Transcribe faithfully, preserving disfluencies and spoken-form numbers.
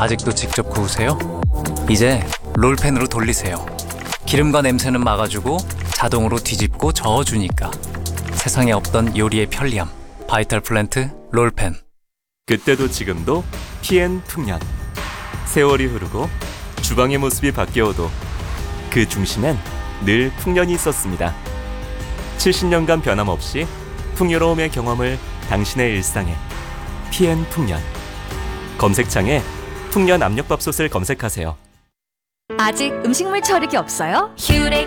아직도 직접 구우세요? 이제 롤팬으로 돌리세요. 기름과 냄새는 막아주고 자동으로 뒤집고 저어주니까 세상에 없던 요리의 편리함. 바이탈 플랜트 롤팬. 그때도 지금도 피엔 풍년. 세월이 흐르고 주방의 모습이 바뀌어도 그 중심엔 늘 풍년이 있었습니다. 칠십 년간 변함없이 풍요로움의 경험을 당신의 일상에. 피엔 풍년. 검색창에 풍년 압력밥솥을 검색하세요. 아직 음식물 처리기 없어요? 휴렉